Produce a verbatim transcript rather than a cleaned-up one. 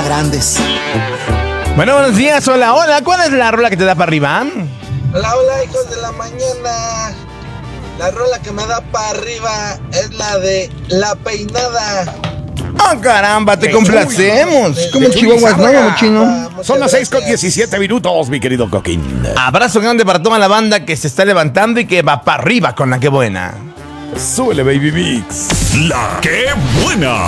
grandes. Bueno, buenos días, hola, hola. ¿Cuál es la rola que te da para arriba? Hola, hola, hijos de la mañana. La rola que me da para arriba es la de La Peinada. ¡Oh, caramba! ¡Te complacemos! Como chihuahuas, ¿no, chino? Son las seis con diecisiete minutos, mi querido Coquín. Abrazo grande para toda la banda que se está levantando y que va para arriba con la que buena. Súbele, Baby Mix. La que buena.